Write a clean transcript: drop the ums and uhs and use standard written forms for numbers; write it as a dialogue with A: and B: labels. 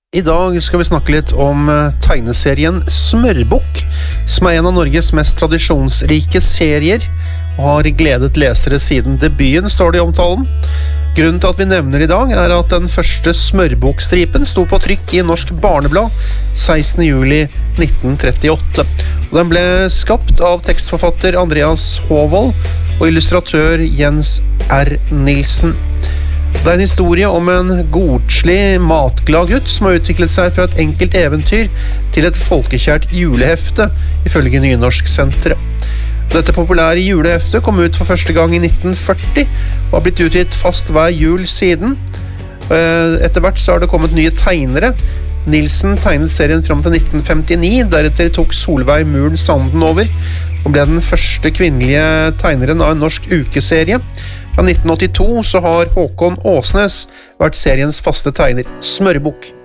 A: I dag skal vi snakke litt om tegneserien Smørbukk, som en av Norges mest tradisjonsrike serier, og har gledet lesere siden debuten, står det i omtalen. Grunnen til at vi nevner det i dag at den første Smørbukk-stripen sto på trykk i Norsk Barneblad 16. juli 1938. Og den ble skapt av tekstforfatter Andreas Håvold og illustratør Jens R. Nilsen. Det en historie om en godslig, matglad gutt som har utviklet seg fra et enkelt eventyr til et folkekjært julehefte, ifølge Nynorsksenteret. Dette populære juleheftet kom ut for første gang i 1940 og har blitt utgitt fast hver jul siden. Etter hvert så har det kommet nye tegnere. Nilsen tegnet serien frem til 1959, deretter tok Solveig Muren Sanden over og ble den første kvinnelige tegneren av en norsk ukeserie. Fra 1982 så har Håkon Åsnes vært seriens faste tegner. Smørbukk.